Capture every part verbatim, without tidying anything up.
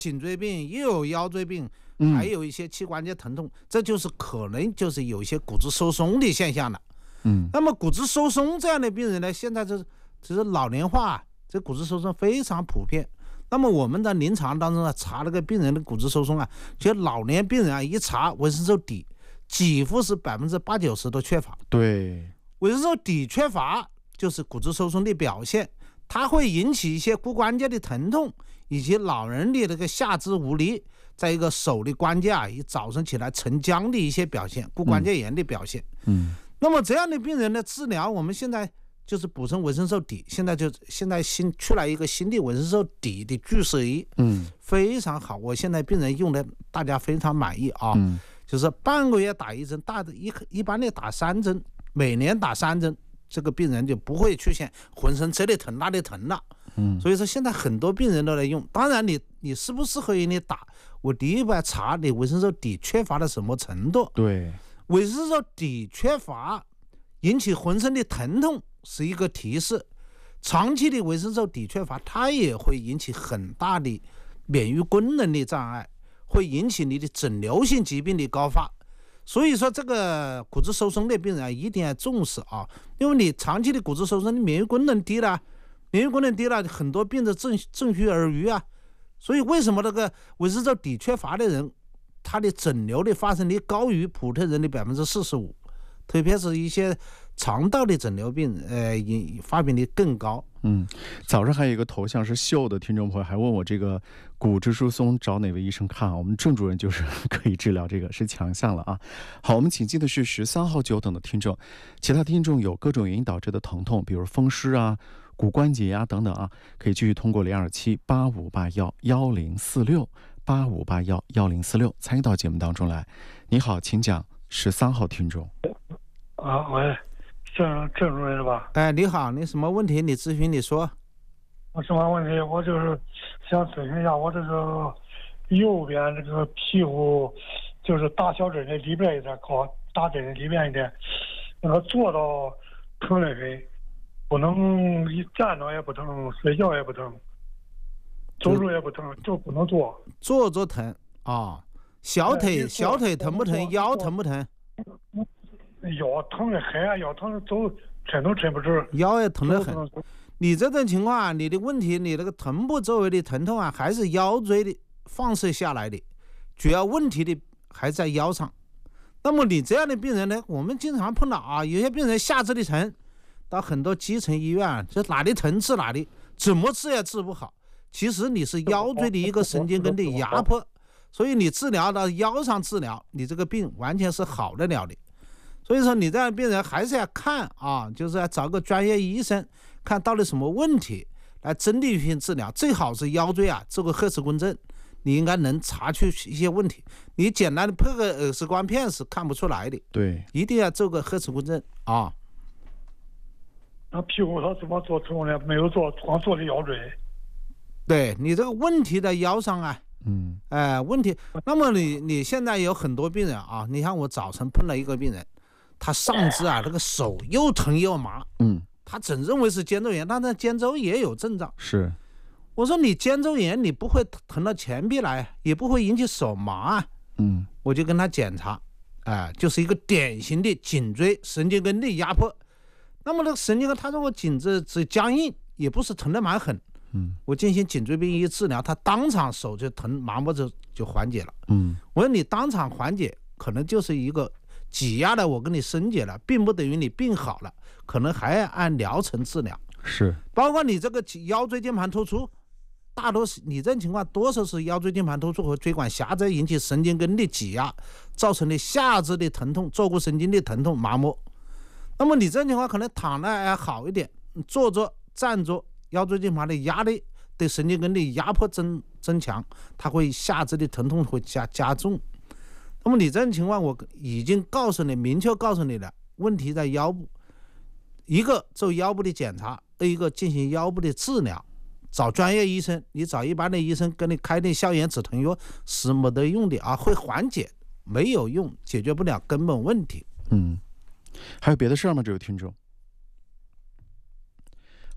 颈椎病，又有腰椎病，还有一些膝关节疼痛，嗯、这就是可能就是有一些骨质疏松的现象了。 嗯， 那么骨质疏松这样的病人呢，现在就是其实老年化、啊，这骨质疏松非常普遍。那么我们在临床当中啊，查那个病人的骨质疏松啊，其实老年病人啊，一查维生素 D， 几乎是百分之八九十都缺乏。 对， 维生素 D 缺乏就是骨质疏松的表现，它会引起一些骨关节的疼痛，以及老人的那个下肢无力，在一个手的关节啊，一早上起来沉僵的一些表现，骨关节炎的表现。 嗯， 那么这样的病人的治疗，我们现在就是补充维生素 D， 现在就现在新出来一个新的维生素 D 的注射仪， 嗯， 非常好，我现在病人用的大家非常满意啊， 嗯， 就是半个月打一针，大的一一般的打三针，每年打三针，这个病人就不会出现浑身这里疼那里疼了。 嗯， 所以说现在很多病人都来用，当然你你适不适合于你打，我第一步要查你维生素 D 缺乏到什么程度。 对， 维生素 D 缺乏引起浑身的疼痛是一个提示，长期的维生素 D 缺乏，它也会引起很大的免疫功能的障碍，会引起你的肿瘤性疾病的高发。所以说这个骨质疏松的病人啊，一定要重视啊，因为你长期的骨质疏松，你免疫功能低了，免疫功能低了，很多病都正正虚而余啊。所以为什么那个维生素 D 缺乏的人，他的肿瘤的发生率高于普通人的百分之四十五，特别是一些肠道的肿瘤病，呃，发病率更高。 嗯，早上还有一个头像是秀的听众朋友还问我这个骨质疏松找哪位医生看啊？我们郑主任就是可以治疗这个，是强项了啊。好，我们请进的是十三号久等的听众，其他听众有各种原因导致的疼痛，比如风湿啊、骨关节啊等等啊，可以继续通过零二七八五八幺幺零四六八五八幺幺零四六参与到节目当中来。你好，请讲。十三号听众。 啊，喂。郑郑主任是吧？ 哎，你好，你什么问题？你咨询你说。 我什么问题？我就是想咨询一下，我这个右边这个屁股，就是打小针的里边一点高，打针的里边一点，那个坐到疼得很，不能一站着也不疼，睡觉也不疼，走路也不疼，就不能坐。 坐着疼啊、哦？小腿小腿疼不疼？腰疼不疼？ 腰疼得很啊，腰疼走抻都抻不直， 腰也疼得很。你这种情况啊，你的问题，你那个臀部周围的疼痛啊，还是腰椎的放射下来的，主要问题的还在腰上。那么你这样的病人呢，我们经常碰到啊，有些病人下肢的疼，到很多基层医院啊，就哪里疼治哪里，怎么治也治不好。其实你是腰椎的一个神经根的压迫，所以你治疗到腰上治疗，你这个病完全是好得了的。所以说你这样的病人还是要看啊，就是要找个专业医生看到底什么问题，来针对性治疗。最好是腰椎啊，做个核磁共振，你应该能查出一些问题。你简单的拍个 X 光片是看不出来的， 对， 一定要做个核磁共振啊。 那屁股他怎么做成功呢？没有做，光做的腰椎。 对，你这个问题在腰上啊。 嗯， 哎、呃，问题。那么你你现在有很多病人啊，你看我早晨碰了一个病人。他上肢啊，这个手又疼又麻， 嗯， 他总认为是肩周炎，但是肩周也有症状。 是， 我说你肩周炎你不会疼到前臂来，也不会引起手麻啊， 嗯， 我就跟他检查，哎、呃，就是一个典型的颈椎神经根的压迫。那么这个神经根，他说我颈椎只僵硬，也不是疼得蛮狠， 嗯， 我进行颈椎病一治疗，他当场手就疼麻木就就缓解了， 嗯， 我说你当场缓解，可能就是一个。挤压了，我给你升解了，并不等于你病好了，可能还要按疗程治疗。 是， 包括你这个腰椎间盘突出，大多是你这种情况，多数是腰椎间盘突出和椎管狭窄引起神经根的挤压，造成的下肢的疼痛、坐骨神经的疼痛、麻木。那么你这种情况可能躺着还好一点，坐着、站着，腰椎间盘的压力对神经根的压迫增增强，它会下肢的疼痛会加加重。那么你这种情况我已经告诉你，明确告诉你了，问题在腰部，一个做腰部的检查，一个进行腰部的治疗，找专业医生，你找一般的医生跟你开点消炎止疼药是没得用的啊，会缓解，没有用，解决不了根本问题。 嗯，还有别的事儿吗？这位听众。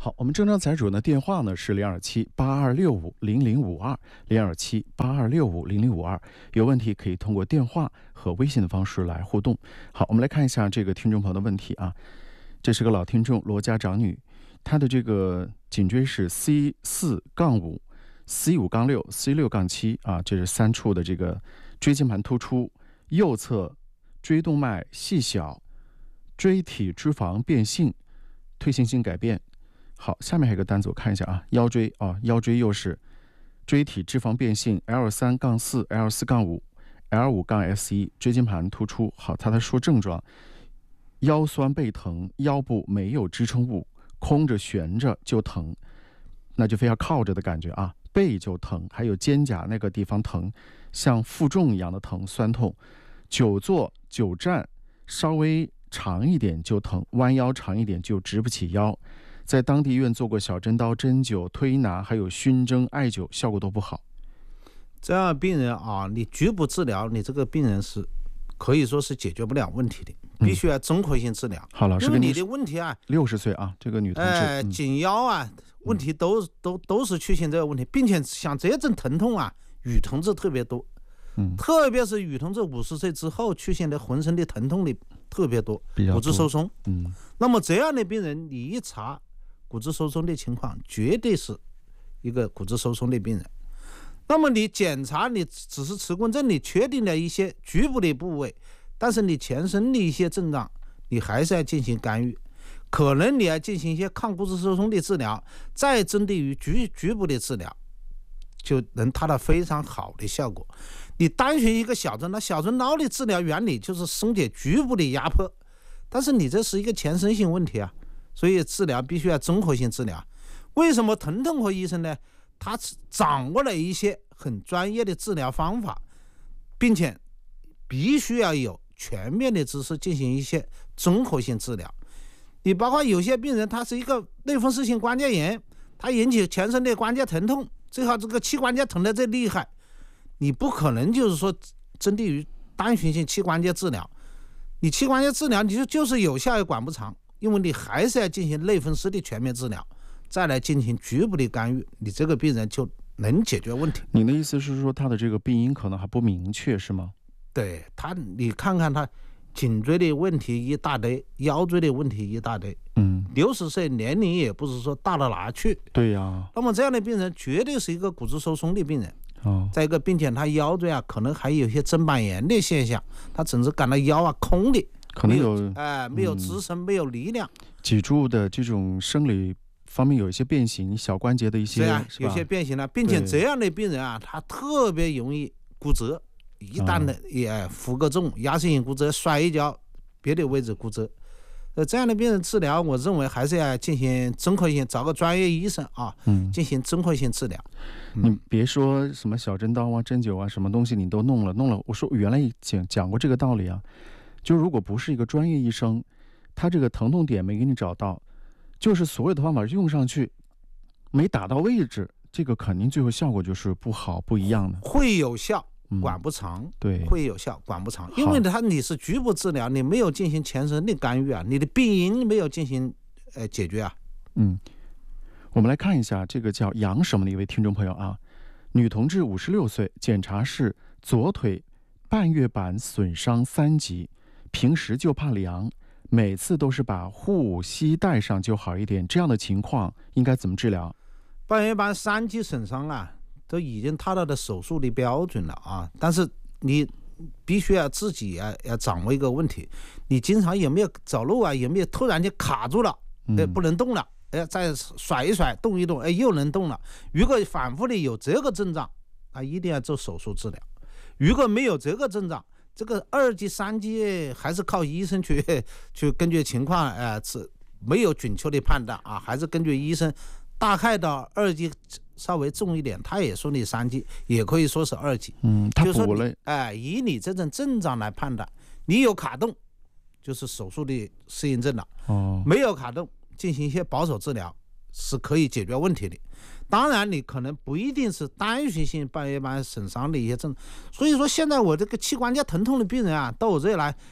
好，我们郑章财主的电话呢是零二七八二六五零零五二零二七八二六五零零五二，有问题可以通过电话和微信的方式来互动。好，我们来看一下这个听众朋友的问题啊，这是个老听众罗家长女，她的这个颈椎是 C 四杠五、C 五杠六、C 六杠七啊，这是三处的这个椎间盘突出，右侧椎动脉细小，椎体脂肪变性，退行性改变。好，下面还有一个单子我看一下啊，腰椎啊，腰椎又是椎体脂肪变性 L 三杠四、L 四杠五、L 五杠 S 一，椎间盘突出。好，他在说症状：腰酸背疼，腰部没有支撑物，空着悬着就疼，那就非要靠着的感觉啊。背就疼，还有肩胛那个地方疼，像负重一样的疼，酸痛。久坐久站稍微长一点就疼，弯腰长一点就直不起腰。在当地医院做过小针刀、针灸、推拿，还有熏蒸、艾灸，效果都不好。 这样病人啊，你局部治疗，你这个病人是可以说是解决不了问题的，必须要综合性治疗。 嗯、好，老师， 因为你的问题啊， 六十岁啊，这个女同志， 哎， 嗯、 颈腰啊，问题都、嗯、都都是出现这个问题，并且像这种疼痛啊，女同志特别多。 嗯， 特别是女同志五十岁之后出现的浑身的疼痛的特别多，骨质疏松。 嗯， 那么这样的病人，你一查骨质疏松的情况，绝对是一个骨质疏松的病人。那么你检查，你只是磁共振，你确定了一些局部的部位，但是你全身的一些症状，你还是要进行干预。可能你要进行一些抗骨质疏松的治疗，再针对于局局部的治疗，就能达到非常好的效果。你单纯一个小针刀，小针刀的治疗原理就是松解局部的压迫，但是你这是一个全身性问题啊，所以治疗必须要综合性治疗。为什么疼痛科医生呢？他掌握了一些很专业的治疗方法，并且必须要有全面的知识进行一些综合性治疗。你包括有些病人他是一个类风湿性关节炎，他引起全身的关节疼痛，最好这个膝关节疼得最厉害，你不可能就是说针对于单纯性膝关节治疗，你膝关节治疗你就就是有效也管不长，因为你还是要进行类风湿的全面治疗，再来进行局部的干预，你这个病人就能解决问题。 您的意思是说他的这个病因可能还不明确是吗？ 对他，你看看他颈椎的问题一大堆，腰椎的问题一大堆， 嗯， 六十岁年龄也不是说大到哪去。 对呀、啊。 那么这样的病人绝对是一个骨质疏松的病人。 哦。 再一个，并且他腰椎啊，可能还有一些砧板炎的现象，他整只感到腰啊空的， 可能有哎、呃，没有支撑、嗯，没有力量。 脊柱的这种生理方面有一些变形，小关节的一些， 啊，有些变形了，并且这样的病人啊，他特别容易骨折。一旦的也负个重，压迫性骨折，摔一跤，别的位置骨折。呃，这样的病人治疗，我认为还是要进行综合性，找个专业医生啊，嗯，进行综合性治疗。 嗯、你别说什么小针刀啊、针灸啊，什么东西你都弄了，弄了。我说我原来讲讲过这个道理啊，就如果不是一个专业医生，他这个疼痛点没给你找到，就是所有的方法用上去，没打到位置，这个肯定最后效果就是不好、不一样的。 会有效。管不长、嗯， 对， 会有效，管不长，因为它你是局部治疗，你没有进行全身的干预啊，你的病因没有进行呃解决啊。 嗯，我们来看一下这个叫杨什么的一位听众朋友啊，女同志五十六岁，检查是左腿半月板损伤三级，平时就怕凉，每次都是把护膝带上就好一点，这样的情况应该怎么治疗？ 半月板三级损伤啊。都已经达到的手术的标准了啊！但是你必须要自己要要掌握一个问题，你经常有没有走路啊？有没有突然间卡住了？哎，不能动了，哎，再甩一甩，动一动，哎，又能动了。如果反复的有这个症状，那一定要做手术治疗。如果没有这个症状，这个二级、三级还是靠医生去去根据情况，哎、呃，是没有准确的判断啊，还是根据医生大概到二级。稍微重一点，他也说你三级，也可以说是二级。 嗯，他补了， 哎、呃，以你这种症状来判断，你有卡动，就是手术的适应症了。 哦， 没有卡动，进行一些保守治疗是可以解决问题的。当然，你可能不一定是单纯性半月板损伤的一些症。所以说，现在我这个膝关节疼痛的病人啊，到我这里来，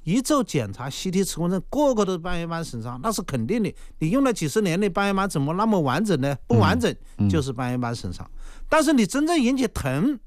一做检查 C T 磁共振个个都是半月板损伤，那是肯定的。你用了几十年的半月板怎么那么完整呢？不完整就是半月板损伤。但是你真正引起疼，